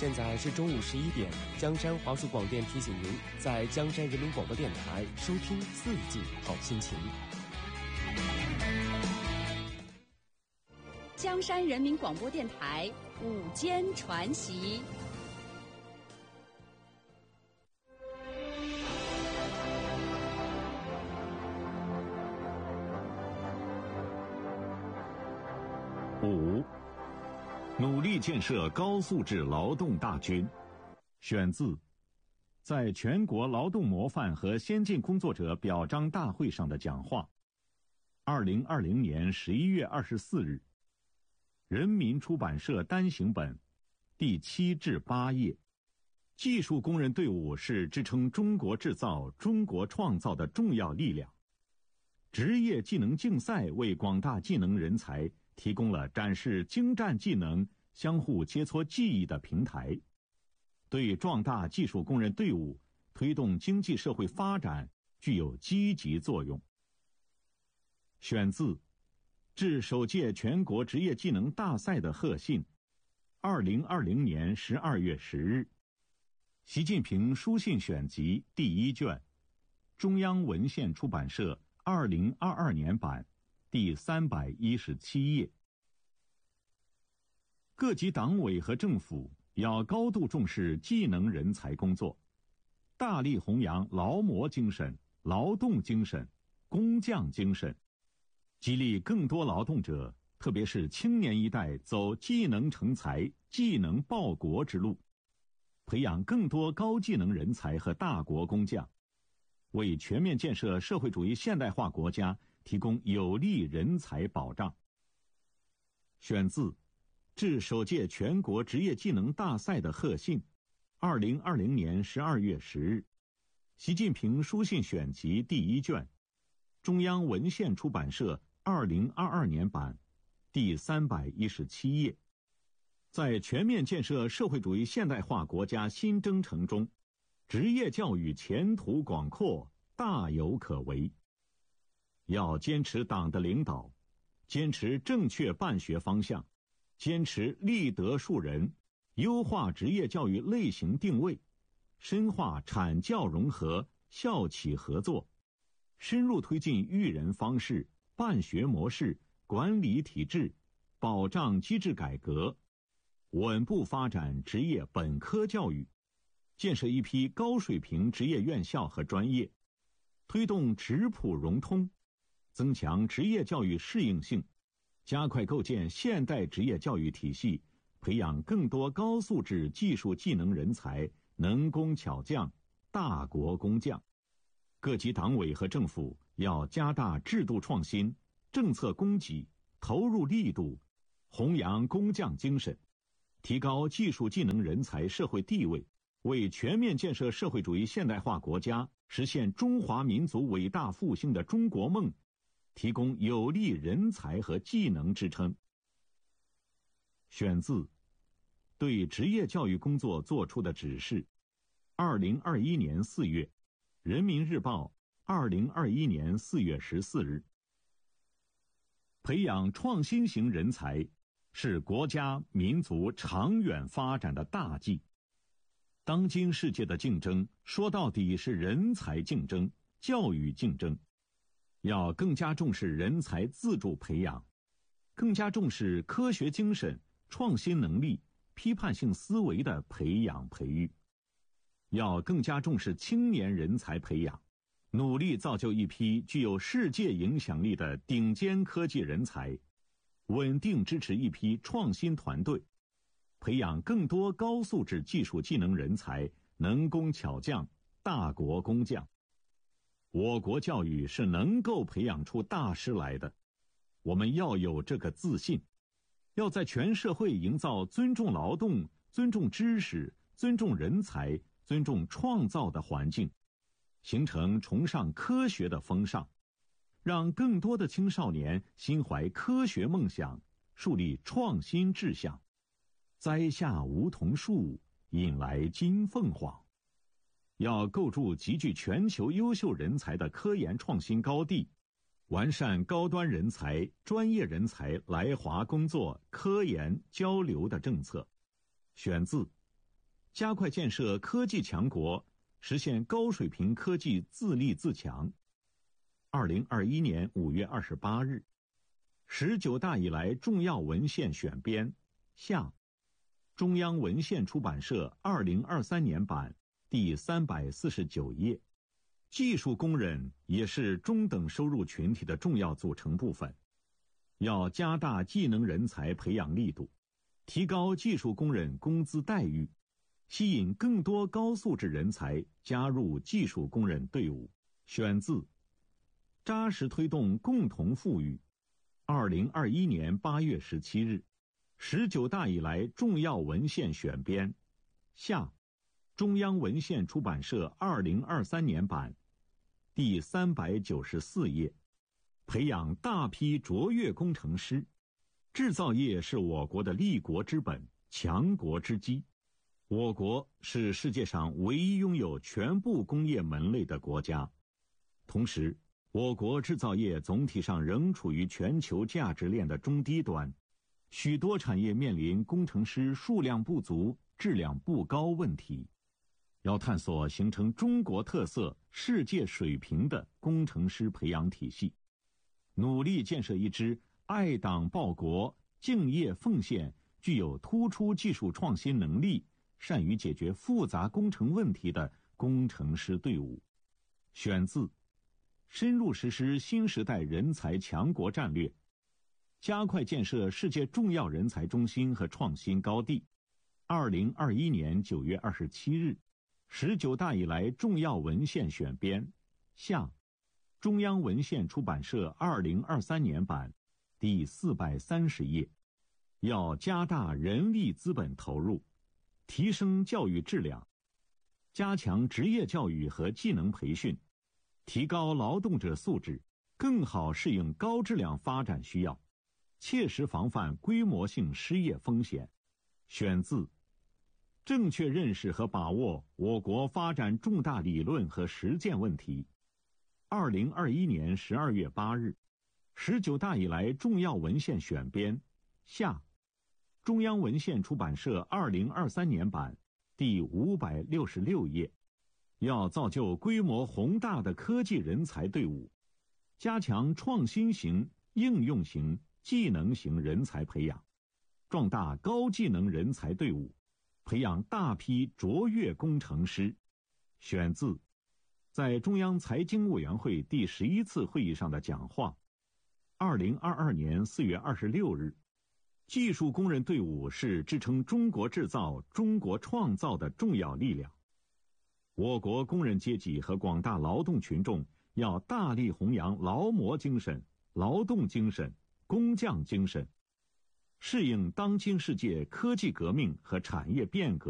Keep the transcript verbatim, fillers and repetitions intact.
现在是中午十一点，江山华数广电提醒您，在江山人民广播电台收听四季好心情。 江山人民广播电台午间传习。 五，努力建设高素质劳动大军。选自在全国劳动模范和先进工作者表彰大会上的讲话。二零二零年十一月二十四日，人民出版社单行本第七至八页。技术工人队伍是支撑中国制造、中国创造的重要力量。职业技能竞赛为广大技能人才提供了展示精湛技能、相互切磋技艺的平台，对壮大技术工人队伍、推动经济社会发展具有积极作用。选自致首届全国职业技能大赛的贺信，二零二零年十二月十日。习近平书信选集第一卷，中央文献出版社二零二二年版，第三百一十七页。各级党委和政府要高度重视技能人才工作，大力弘扬劳模精神、劳动精神、工匠精神，激励更多劳动者，特别是青年一代走技能成才、技能报国之路，培养更多高技能人才和大国工匠，为全面建设社会主义现代化国家提供有力人才保障。选自致首届全国职业技能大赛的贺信，二零二零年十二月十日。习近平书信选集第一卷，中央文献出版社二零二二年版，第三百一十七页。在全面建设社会主义现代化国家新征程中，职业教育前途广阔，大有可为。要坚持党的领导，坚持正确办学方向，坚持立德树人，优化职业教育类型定位，深化产教融合、校企合作，深入推进育人方式、办学模式、管理体制、保障机制改革，稳步发展职业本科教育，建设一批高水平职业院校和专业，推动职普融通，增强职业教育适应性，加快构建现代职业教育体系，培养更多高素质技术技能人才、能工巧匠、大国工匠。各级党委和政府要加大制度创新、政策供给、投入力度，弘扬工匠精神，提高技术技能人才社会地位，为全面建设社会主义现代化国家、实现中华民族伟大复兴的中国梦提供有力人才和技能支撑。选自对职业教育工作作出的指示，二零二一年四月，人民日报二零二一年四月十四日。培养创新型人才是国家民族长远发展的大计。当今世界的竞争说到底是人才竞争、教育竞争，要更加重视人才自主培养，更加重视科学精神、创新能力、批判性思维的培养培育，要更加重视青年人才培养，努力造就一批具有世界影响力的顶尖科技人才，稳定支持一批创新团队，培养更多高素质技术技能人才、能工巧匠、大国工匠。我国教育是能够培养出大师来的，我们要有这个自信，要在全社会营造尊重劳动、尊重知识、尊重人才、尊重创造的环境，形成崇尚科学的风尚，让更多的青少年心怀科学梦想，树立创新志向，栽下梧桐树，引来金凤凰。要构筑集聚全球优秀人才的科研创新高地，完善高端人才、专业人才来华工作、科研交流的政策。选自加快建设科技强国，实现高水平科技自立自强。二零二一年五月二十八日，十九大以来重要文献选编下，中央文献出版社二零二三年版第三百四十九页。技术工人也是中等收入群体的重要组成部分，要加大技能人才培养力度，提高技术工人工资待遇，吸引更多高素质人才加入技术工人队伍。选自扎实推动共同富裕，二零二一年八月十七日，十九大以来重要文献选编下，中央文献出版社二零二三年版第三百九十四页。培养大批卓越工程师，制造业是我国的立国之本、强国之基。我国是世界上唯一拥有全部工业门类的国家，同时我国制造业总体上仍处于全球价值链的中低端，许多产业面临工程师数量不足、质量不高问题。要探索形成中国特色、世界水平的工程师培养体系，努力建设一支爱党报国、敬业奉献、具有突出技术创新能力、善于解决复杂工程问题的工程师队伍。选自深入实施新时代人才强国战略，加快建设世界重要人才中心和创新高地。二零二一年九月二十七日，十九大以来重要文献选编下，中央文献出版社二零二三年版第四百三十页。要加大人力资本投入，提升教育质量，加强职业教育和技能培训，提高劳动者素质，更好适应高质量发展需要，切实防范规模性失业风险。选自正确认识和把握我国发展重大理论和实践问题。二零二一年十二月八日，十九大以来重要文献选编下，中央文献出版社二零二三年版第五百六十六页。要造就规模宏大的科技人才队伍，加强创新型、应用型、技能型人才培养，壮大高技能人才队伍，培养大批卓越工程师。选自在中央财经委员会第十一次会议上的讲话。二零二二年四月二十六日，技术工人队伍是支撑中国制造、中国创造的重要力量。我国工人阶级和广大劳动群众要大力弘扬劳模精神、劳动精神、工匠精神，适应当今世界科技革命和产业变革